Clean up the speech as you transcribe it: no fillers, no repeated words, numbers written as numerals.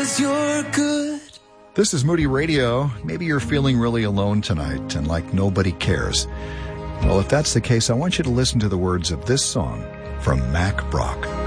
'cause you're good. This is Moody Radio. Maybe you're feeling really alone tonight and like nobody cares. Well, if that's the case, I want you to listen to the words of this song from Mack Brock.